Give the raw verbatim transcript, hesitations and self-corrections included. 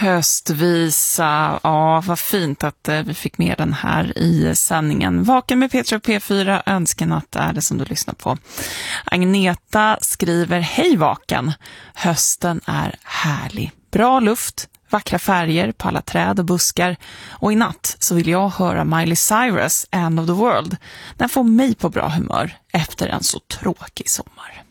höstvisa. Ja, vad fint att eh, vi fick med den här i sändningen. Vaken med Petra P fyra, önskenatt är det som du lyssnar på. Agneta skriver: hej Vaken, hösten är härlig. Bra luft, vackra färger på alla träd och buskar. Och i natt så vill jag höra Miley Cyrus, End of the World. Den får mig på bra humör efter en så tråkig sommar.